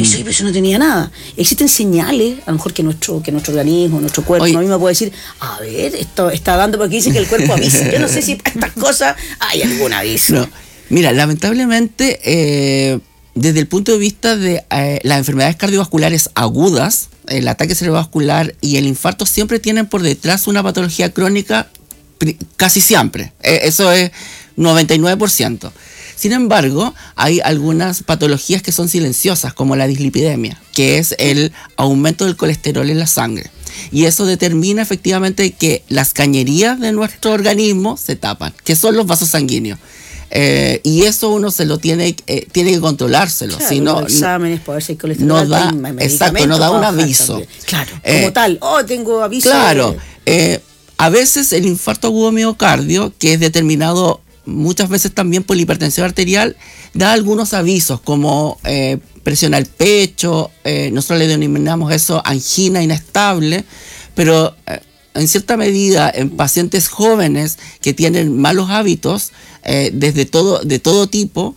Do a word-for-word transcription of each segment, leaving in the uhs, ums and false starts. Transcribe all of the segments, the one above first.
sí, pero eso no tenía nada. Existen señales, a lo mejor que nuestro, que nuestro organismo, nuestro cuerpo, Oye, no mismo puede decir, a ver, esto está dando, porque dice que el cuerpo avisa. Yo no sé si para estas cosas hay algún aviso. No. Mira, lamentablemente, eh, desde el punto de vista de eh, las enfermedades cardiovasculares agudas, el ataque cerebrovascular y el infarto siempre tienen por detrás una patología crónica casi siempre. Eh, eso es noventa y nueve por ciento. Sin embargo, hay algunas patologías que son silenciosas, como la dislipidemia, que es el aumento del colesterol en la sangre. Y eso determina efectivamente que las cañerías de nuestro organismo se tapan, que son los vasos sanguíneos. Eh, y eso uno se lo tiene, eh, tiene que controlárselo. Claro, si no, exámenes, poder ser colesterol, no da, exacto, no da un aviso. También. Claro, eh, como tal, oh, tengo aviso. Claro, de... eh, a veces el infarto agudo miocardio, que es determinado muchas veces también por la hipertensión arterial, da algunos avisos como eh, presión al pecho, eh, nosotros le denominamos eso angina inestable, pero eh, en cierta medida en pacientes jóvenes que tienen malos hábitos eh, desde todo, de todo tipo,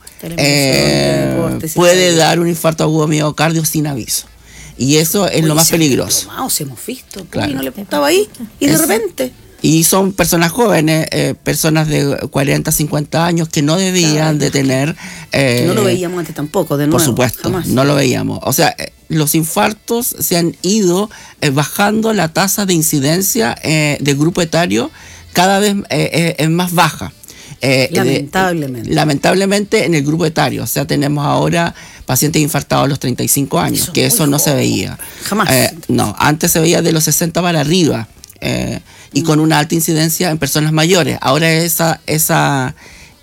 eh, deporte, puede dar un infarto agudo miocardio sin aviso. Y eso es Oye, lo más peligroso. Más hemos visto, claro. Y no le estaba ahí y de es, repente... Y son personas jóvenes, eh, personas de cuarenta, cincuenta años que no debían claro, de tener... Eh, no lo veíamos antes tampoco, de nuevo. Por supuesto, jamás. No lo veíamos. O sea, eh, los infartos se han ido eh, bajando la tasa de incidencia eh, de grupo etario, cada vez eh, es más baja. Eh, lamentablemente. De, lamentablemente en el grupo etario. O sea, tenemos ahora pacientes infartados a los treinta y cinco años, eso que eso no se veía. Jamás. Eh, no, antes se veía de los sesenta para arriba. Eh, y con una alta incidencia en personas mayores. Ahora esa, esa,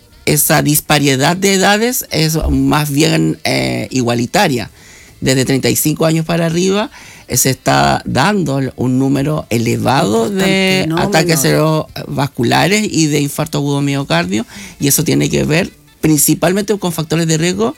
esa disparidad de edades es más bien eh, igualitaria. Desde treinta y cinco años para arriba eh, se está dando un número elevado de no, ataques cerebrovasculares y de infarto agudo miocardio, y eso tiene que ver principalmente con factores de riesgo,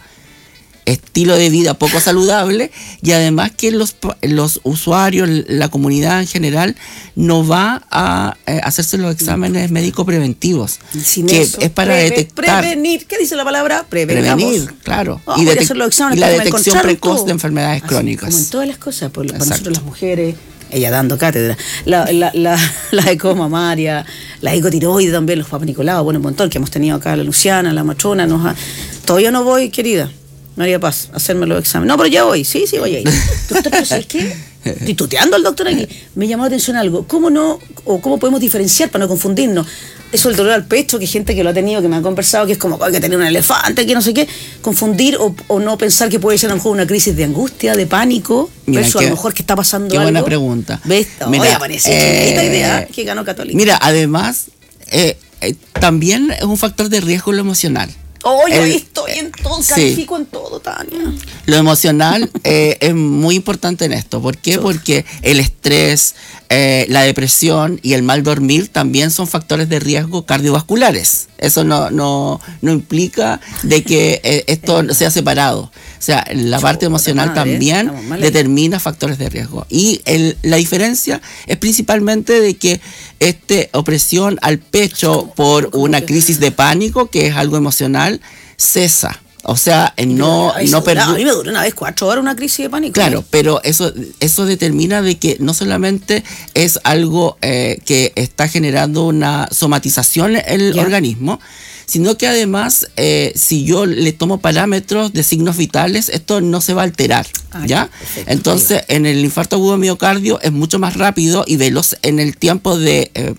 estilo de vida poco saludable, y además que los, los usuarios, la comunidad en general, no va a eh, hacerse los exámenes médicos preventivos. Sin que eso, es para preve, detectar. Prevenir, ¿qué dice la palabra? Prevengamos. Prevenir, claro. Oh, y, detec- hacer los exámenes y la detección precoz todo. de enfermedades Así, crónicas. Como en todas las cosas, por, para nosotros las mujeres, ella dando cátedra, la, la, la, la eco mamaria, la ecotiroide también, los papas Nicolau, bueno, un montón que hemos tenido acá, la Luciana, la matrona, nos ha... todavía no voy, querida. María Paz, hacerme los exámenes. No, pero ya voy, sí, sí voy a ir. Doctor, pero ¿sabes qué? Estoy tuteando al doctor aquí. Me llamó la atención algo. ¿Cómo no, o cómo podemos diferenciar para no confundirnos? Eso del dolor al pecho, que gente que lo ha tenido, que me ha conversado, que es como hay que tener un elefante, que no sé qué. Confundir o, o no pensar que puede ser a lo mejor una crisis de angustia, de pánico. Mira, eso a lo mejor que está pasando qué algo. Qué buena pregunta. ¿Ves? Mira, Oye, aparece eh, esta idea que ganó Católica. Mira, además, eh, eh, también es un factor de riesgo lo emocional. Oye, oh, ahí estoy en todo, califico sí. en todo, Tania. Lo emocional eh, es muy importante en esto. ¿Por qué? Porque el estrés, eh, la depresión y el mal dormir también son factores de riesgo cardiovasculares. Eso no, no, no implica de que eh, esto sea separado. O sea, la Yo, parte emocional madre, también determina factores de riesgo. Y el, la diferencia es principalmente de que esta opresión al pecho por una crisis de pánico, que es algo emocional, cesa. O sea, no, no perdura. A mí me duró una vez cuatro horas una crisis de pánico. Claro, pero eso, eso determina de que no solamente es algo eh, que está generando una somatización en el ¿Ya? organismo, sino que además, eh, si yo le tomo parámetros de signos vitales, esto no se va a alterar, ah, ¿ya? Perfecto, Entonces, en el infarto agudo miocardio es mucho más rápido y veloz en el tiempo de... Eh,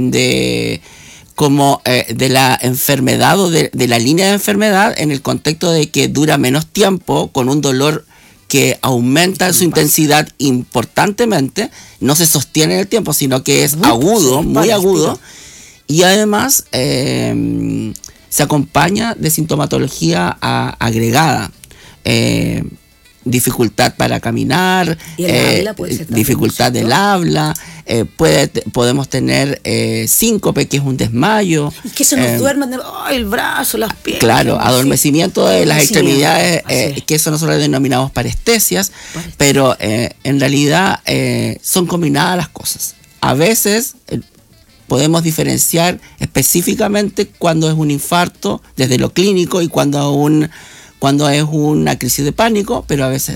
de como eh, de la enfermedad o de, de la línea de enfermedad, en el contexto de que dura menos tiempo, con un dolor que aumenta su intensidad importantemente, no se sostiene en el tiempo, sino que es agudo, muy agudo, y además eh, se acompaña de sintomatología a, agregada. Eh, dificultad para caminar, eh, habla puede ser dificultad del habla, eh, puede, podemos tener eh, síncope, que es un desmayo. Y que se nos eh, duermen de, oh, el brazo, las piernas. Claro, adormecimiento de las extremidades, eh, que eso nosotros denominamos parestesias, Parestesia. pero eh, en realidad eh, son combinadas las cosas. A veces eh, podemos diferenciar específicamente cuando es un infarto desde lo clínico y cuando un cuando es una crisis de pánico, pero a veces